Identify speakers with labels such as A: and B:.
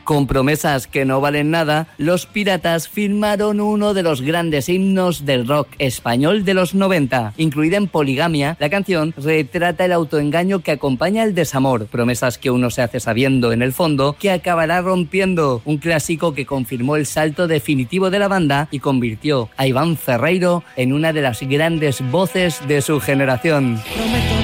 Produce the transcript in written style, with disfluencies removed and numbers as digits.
A: Con promesas que no valen nada, los Piratas firmaron uno de los grandes himnos del rock español de los 90. Incluida en Poligamia, la canción retrata el autoengaño que acompaña el desamor, promesas que uno se hace sabiendo en el fondo que acabará rompiendo, un clásico que confirmó el salto definitivo de la banda y convirtió a Iván Ferreiro en una de las grandes voces de su generación.
B: Prometo